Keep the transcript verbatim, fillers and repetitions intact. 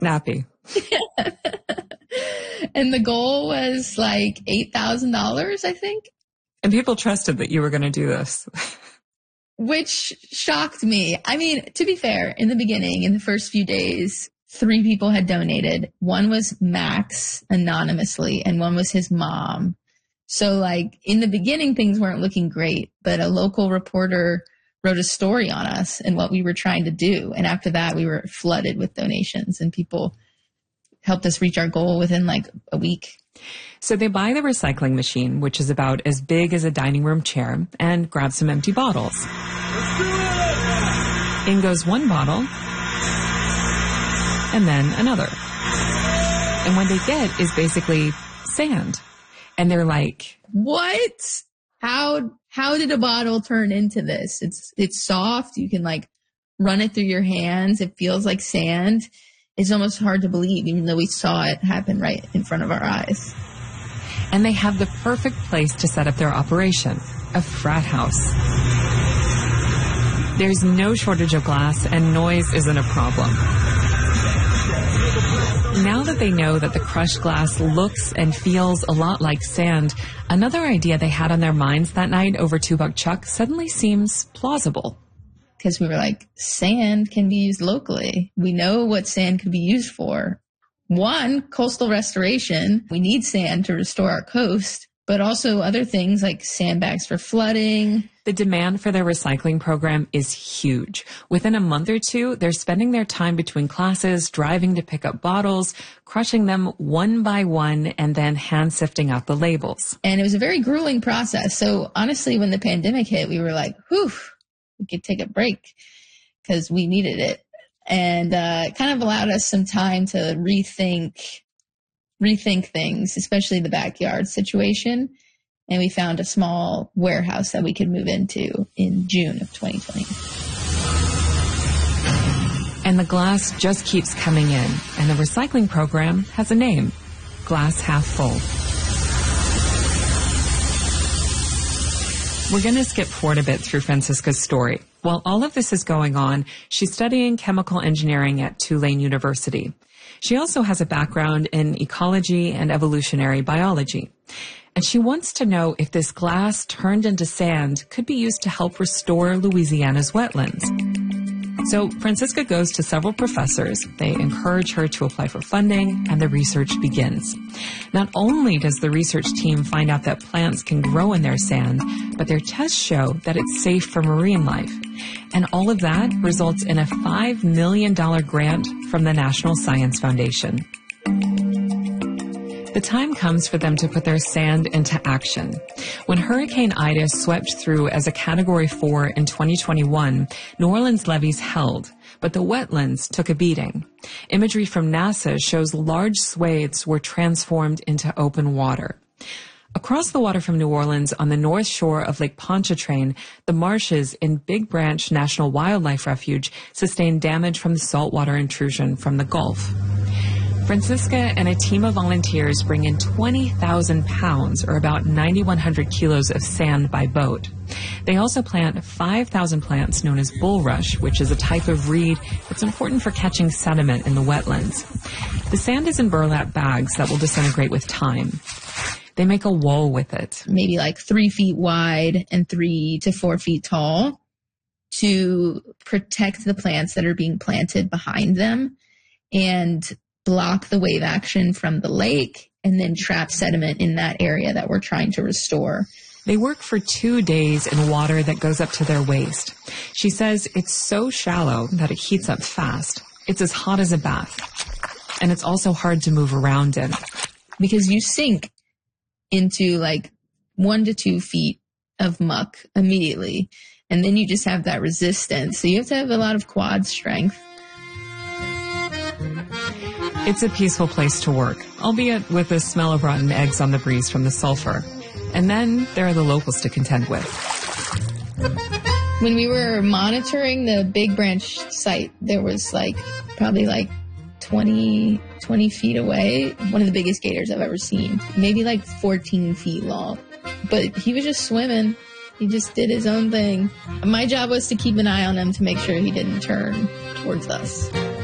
nappy. And the goal was like eight thousand dollars, I think. And people trusted that you were going to do this. Which shocked me. I mean, to be fair, in the beginning, in the first few days, three people had donated. One was Max anonymously, and one was his mom. So like in the beginning, things weren't looking great, but a local reporter wrote a story on us and what we were trying to do. And after that, we were flooded with donations, and people helped us reach our goal within like a week. So they buy the recycling machine, which is about as big as a dining room chair, and grab some empty bottles. In goes one bottle, and then another. And what they get is basically sand. And they're like, what? How, how did a bottle turn into this? It's, it's soft. You can like run it through your hands. It feels like sand. It's almost hard to believe, even though we saw it happen right in front of our eyes. And they have the perfect place to set up their operation, a frat house. There's no shortage of glass, and noise isn't a problem. Now that they know that the crushed glass looks and feels a lot like sand, another idea they had on their minds that night over Two Buck Chuck suddenly seems plausible. Because we were like, sand can be used locally. We know what sand could be used for. One, coastal restoration. We need sand to restore our coast, but also other things like sandbags for flooding. The demand for their recycling program is huge. Within a month or two, they're spending their time between classes, driving to pick up bottles, crushing them one by one, and then hand sifting out the labels. And it was a very grueling process. So honestly, when the pandemic hit, we were like, whew, we could take a break because we needed it. And uh, it kind of allowed us some time to rethink, rethink things, especially the backyard situation. And we found a small warehouse that we could move into in June of twenty twenty. And the glass just keeps coming in. And the recycling program has a name, Glass Half Full. We're going to skip forward a bit through Francisca's story. While all of this is going on, she's studying chemical engineering at Tulane University. She also has a background in ecology and evolutionary biology. And she wants to know if this glass turned into sand could be used to help restore Louisiana's wetlands. So Francisca goes to several professors. They encourage her to apply for funding, and the research begins. Not only does the research team find out that plants can grow in their sand, but their tests show that it's safe for marine life. And all of that results in a five million dollars grant from the National Science Foundation. The time comes for them to put their sand into action. When Hurricane Ida swept through as a Category four in twenty twenty-one, New Orleans levees held, but the wetlands took a beating. Imagery from NASA shows large swathes were transformed into open water. Across the water from New Orleans on the north shore of Lake Pontchartrain, the marshes in Big Branch National Wildlife Refuge sustained damage from the saltwater intrusion from the Gulf. Francisca and a team of volunteers bring in twenty thousand pounds, or about nine thousand one hundred kilos of sand by boat. They also plant five thousand plants known as bulrush, which is a type of reed that's important for catching sediment in the wetlands. The sand is in burlap bags that will disintegrate with time. They make a wall with it. Maybe like three feet wide and three to four feet tall to protect the plants that are being planted behind them and block the wave action from the lake and then trap sediment in that area that we're trying to restore. They work for two days in water that goes up to their waist. She says it's so shallow that it heats up fast. It's as hot as a bath. And it's also hard to move around in. Because you sink into like one to two feet of muck immediately. And then you just have that resistance. So you have to have a lot of quad strength. It's a peaceful place to work, albeit with the smell of rotten eggs on the breeze from the sulfur. And then there are the locals to contend with. When we were monitoring the Big Branch site, there was like probably like twenty, twenty feet away, one of the biggest gators I've ever seen, maybe like fourteen feet long. But he was just swimming. He just did his own thing. My job was to keep an eye on him to make sure he didn't turn towards us.